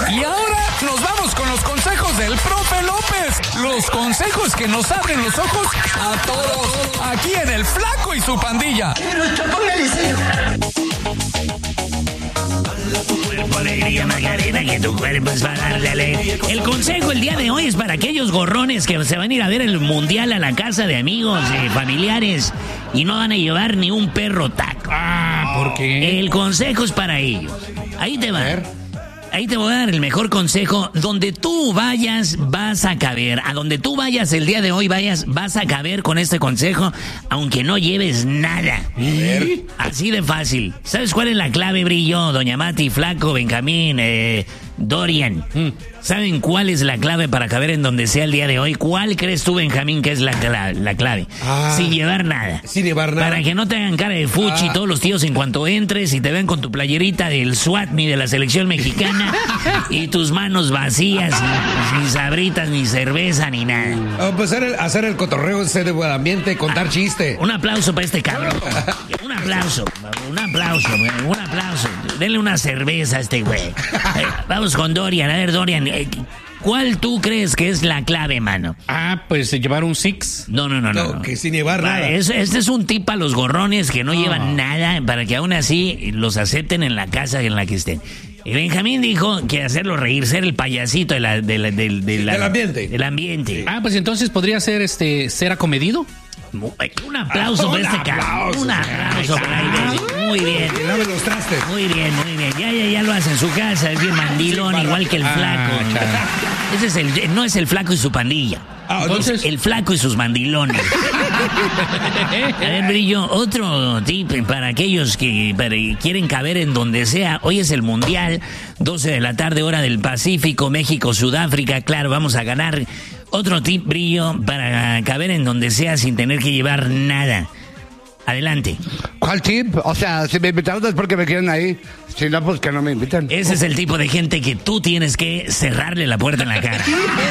Y ahora nos vamos con los consejos del profe López. Los consejos que nos abren los ojos a todos. Aquí en El Flaco y su pandilla. Póngale cero. Tu cuerpo alegría, Macarena, que tu cuerpo es para darle alegría. El consejo el día de hoy es para aquellos gorrones que se van a ir a ver el mundial a la casa de amigos, familiares, y no van a llevar ni un perro taco. ¿Por qué? El consejo es para ellos. Ahí te va. Ahí te voy a dar el mejor consejo. Donde tú vayas, vas a caber. A donde tú vayas el día de hoy, vas a caber con este consejo, aunque no lleves nada. Así de fácil. ¿Sabes cuál es la clave, Brillo? Doña Mati, Flaco, Benjamín, Dorian. ¿Saben cuál es la clave para caber en donde sea el día de hoy? ¿Cuál crees tú, Benjamín, que es la clave? Sin llevar nada. Sin llevar nada. Para que no te hagan cara de fuchi todos los tíos en cuanto entres y te vean con tu playerita del SWAT ni de la selección mexicana y tus manos vacías, ni sabritas, ni cerveza, ni nada. Pues hacer el cotorreo, ser de buen ambiente, contar chiste. Un aplauso para este cabrón. Un aplauso. Denle una cerveza a este güey. Vamos con Dorian. A ver, Dorian, ¿cuál tú crees que es la clave, mano? Pues llevar un Six. No. Que sin llevar nada. Este es un tip a los gorrones que no llevan nada para que aún así los acepten en la casa en la que estén. Y Benjamín dijo que hacerlo reír, ser el payasito del ambiente. Del ambiente. Pues entonces podría ser ser acomedido. Un aplauso para este cabrón. Un aplauso para él. Muy bien. Lave los trastes. Muy bien. Ya lo hace en su casa. Es bien mandilón, igual que el Flaco. Ese no es el Flaco y su pandilla. Entonces, el Flaco y sus mandilones. A ver, Brillo, otro tip para aquellos que quieren caber en donde sea. Hoy es el Mundial, 12 de la tarde, hora del Pacífico, México, Sudáfrica. Claro, vamos a ganar. Otro tip, Brillo, para caber en donde sea sin tener que llevar nada. Adelante. ¿Cuál tip? O sea, si me invitaron es porque me quieren ahí. Si no, pues que no me invitan. Ese es el tipo de gente que tú tienes que cerrarle la puerta en la cara.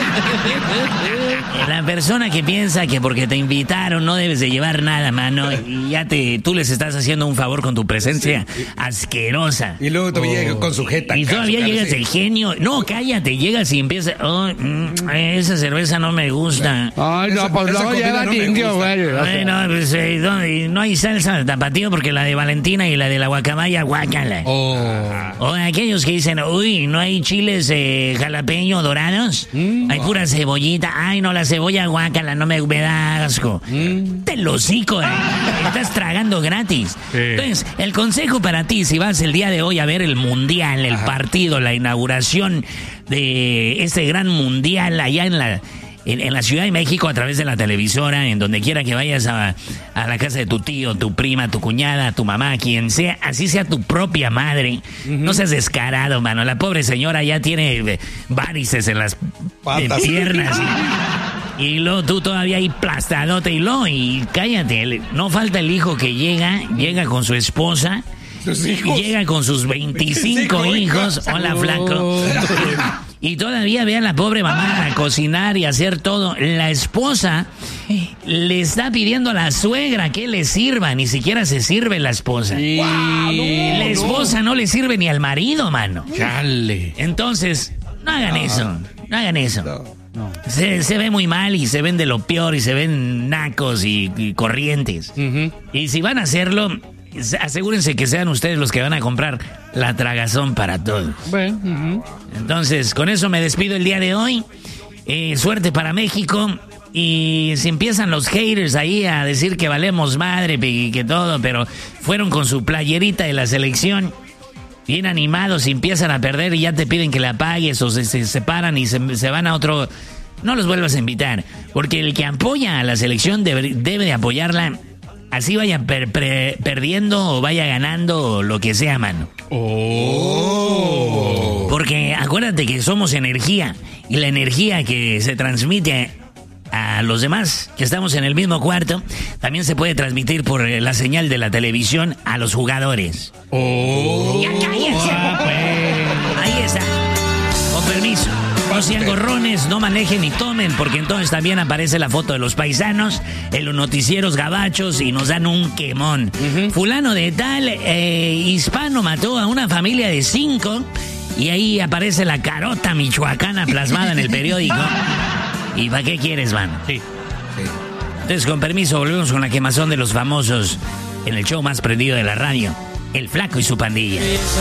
La persona que piensa que porque te invitaron no debes de llevar nada, mano, y tú les estás haciendo un favor con tu presencia asquerosa. Y luego todavía llega con su jeta. Y todavía llegas de genio. No, cállate, llegas y empiezas. Esa cerveza no me gusta. Ay, no, pues no lleva indio, güey. Bueno, pues no hay salsa de tapatío porque la de Valentina y la de la guacamaya, guácala. O aquellos que dicen, uy, no hay chiles jalapeño dorados. Hay pura cebollita. Ay, no, la cebolla guácala, no me da asco. Te lo hocico, estás tragando gratis. Entonces, el consejo para ti, si vas el día de hoy a ver el mundial, el partido, la inauguración de ese gran mundial allá en la Ciudad de México a través de la televisora, en donde quiera que vayas a la casa de tu tío, tu prima, tu cuñada, tu mamá, quien sea, así sea tu propia madre. No seas descarado, mano. La pobre señora ya tiene varices en las piernas. Y luego tú todavía ahí plastadote y cállate. No falta el hijo que llega con su esposa. Y llega con sus 25 hijos. Hola, Flaco. Y todavía ve a la pobre mamá a cocinar y hacer todo. La esposa le está pidiendo a la suegra que le sirva. Ni siquiera se sirve la esposa. La esposa no le sirve ni al marido, mano. Chale. Entonces, no hagan eso. No hagan eso. Se ve muy mal y se ven de lo peor y se ven nacos y corrientes. Y si van a hacerlo, asegúrense que sean ustedes los que van a comprar la tragazón para todos. Entonces, con eso me despido el día de hoy. Suerte para México. Y si empiezan los haters ahí a decir que valemos madre y que todo, pero fueron con su playerita de la selección, bien animados, y empiezan a perder y ya te piden que la pagues o se separan y se van a otro, no los vuelvas a invitar. Porque el que apoya a la selección debe de apoyarla. Así vaya perdiendo o vaya ganando o lo que sea, mano. Porque acuérdate que somos energía. Y la energía que se transmite a los demás, que estamos en el mismo cuarto, también se puede transmitir por la señal de la televisión a los jugadores. ¡Ya cállense! Ahí está. Con permiso. No sean gorrones, no manejen ni tomen, porque entonces también aparece la foto de los paisanos en los noticieros gabachos y nos dan un quemón. Fulano de tal, hispano mató a una familia de 5 Y ahí aparece la carota michoacana plasmada en el periódico. ¿Y para qué quieres, man? Sí. Entonces, con permiso, volvemos con la quemazón de los famosos en el show más prendido de la radio, El Flaco y su pandilla.